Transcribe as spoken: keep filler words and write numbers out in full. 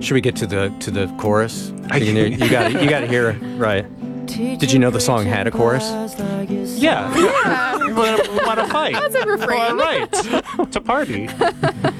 Should we get to the to the chorus? You, you got you got to hear right. Did you know the song had a chorus? Yeah. yeah. we want to fight. That's a refrain. All right. To party.